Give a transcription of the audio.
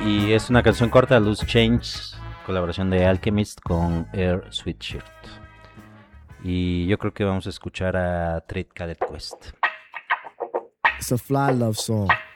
Y es una canción corta, Loose Change, colaboración de Alchemist con Air Sweatshirt. Y yo creo que vamos a escuchar a Trade Cadet Quest. It's a fly love song.